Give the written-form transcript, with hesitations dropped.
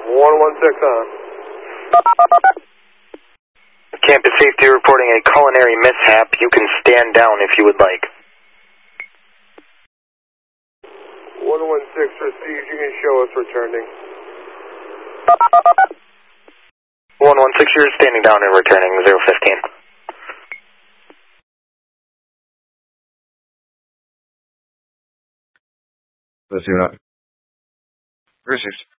116 on. Campus Safety reporting a culinary mishap. You can stand down if you would like. 116 received. You can show us returning. 116, you're standing down and returning 015. Let's see what happens. Received.